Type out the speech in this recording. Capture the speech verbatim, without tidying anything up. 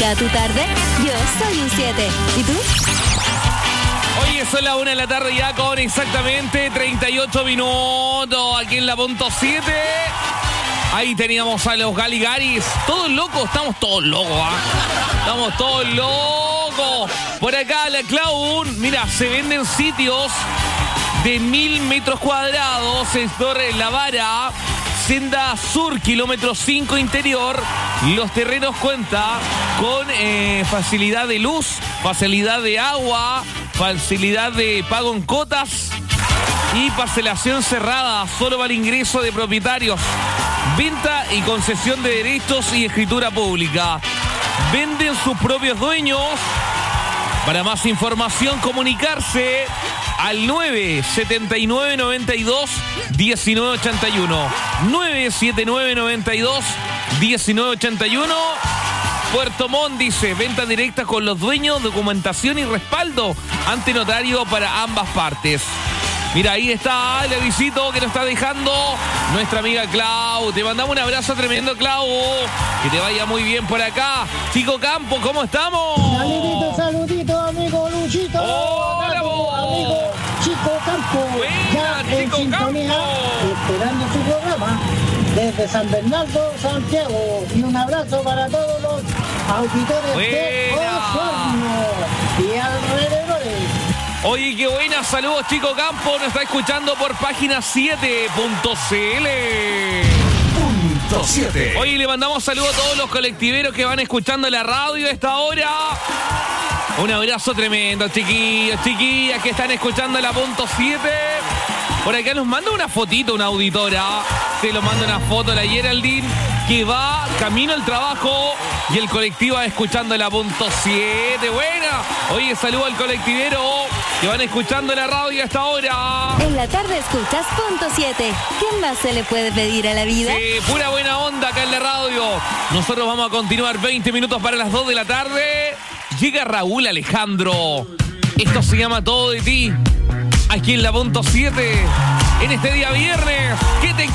rica tu tarde? Yo soy un siete. ¿Y tú? Oye, son las una de la tarde ya con exactamente treinta y ocho minutos aquí en la punto siete. Ahí teníamos a los Galigaris. Todos locos, estamos todos locos, ¿ah? Estamos todos locos. Por acá la Clau, mira, se venden sitios de mil metros cuadrados. Sector La Vara, Senda Sur, kilómetro cinco interior. Los terrenos cuentan con eh, facilidad de luz, facilidad de agua, facilidad de pago en cotas y parcelación cerrada, solo para el ingreso de propietarios. Venta y concesión de derechos y escritura pública. Venden sus propios dueños. Para más información, comunicarse al nueve siete nueve, nueve dos, uno nueve ocho uno. nueve siete nueve, nueve dos, uno nueve ocho uno. Puerto Montt dice, venta directa con los dueños, documentación y respaldo ante notario para ambas partes. Mira, ahí está el avisito que nos está dejando nuestra amiga Clau. Te mandamos un abrazo tremendo, Clau. Que te vaya muy bien por acá. Chico Campo, ¿cómo estamos? Saludito, saludito, amigo Luchito. Hola, vos. Amigo Chico Campo. Buena, ya en Chico sintonía, Campo. esperando su programa desde San Bernardo, Santiago. Y un abrazo para todos los auditores Buena. de Osorno y alrededores. Oye, qué buena. Saludos, Chico Campo. Nos está escuchando por página siete punto c l. Punto siete. Oye, le mandamos saludos a todos los colectiveros que van escuchando la radio a esta hora. Un abrazo tremendo, chiquillos, chiquillas que están escuchando la punto siete. Por acá nos manda una fotito una auditora. Se lo manda una foto la Geraldine, que va camino al trabajo y el colectivo va escuchando la punto siete. Buena. Oye, saludo al colectivero que van escuchando la radio a esta hora. En la tarde escuchas punto siete. ¿Qué más se le puede pedir a la vida? Sí, pura buena onda acá en la radio. Nosotros vamos a continuar veinte minutos para las dos de la tarde. Llega Raúl Alejandro. Esto se llama Todo de Ti. Aquí en la punto siete. En este día viernes. ¿Qué te